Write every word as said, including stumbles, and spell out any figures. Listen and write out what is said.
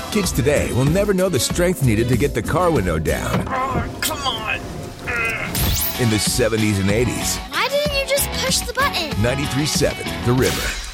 Kids today will never know the strength needed to get the car window down. Oh, come on. In the seventies and eighties. Why didn't you just push the button? ninety-three point seven The River.